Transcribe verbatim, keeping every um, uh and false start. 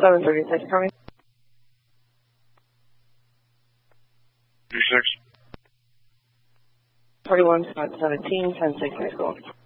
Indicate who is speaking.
Speaker 1: seven thirty-six coming.
Speaker 2: thirty-six.
Speaker 1: forty-one, seventeen, ten six, high school.